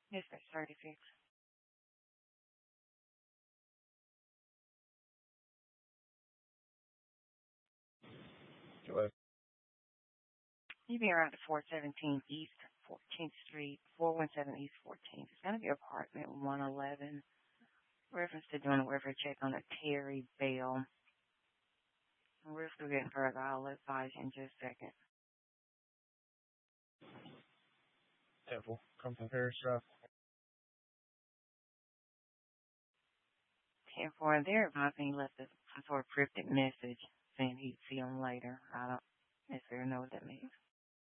Yes, that's 36. Hello. You'd be around the 417 East 14th Street, 417 East 14th. It's going to be apartment 111. Reference to doing a welfare check on a Terry Bell. We're still getting further. I'll advise you in just a second. Temple. Come from Paris Drive. 10-4, and they're advising he left a sort of cryptic message saying he'd see him later. I don't necessarily know what that means.